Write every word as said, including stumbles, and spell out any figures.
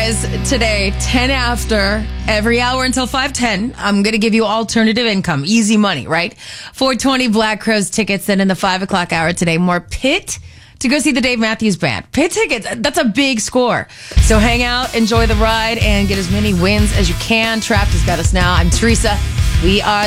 guys, today, ten after, every hour until five ten, I'm going to give you alternative income. Easy money, right? four twenty Black Crowes tickets. Then in the five o'clock hour today, more Pitt to go see the Dave Matthews Band. Pitt tickets, that's a big score. So hang out, enjoy the ride, and get as many wins as you can. Trapped has got us now. I'm Teresa. We are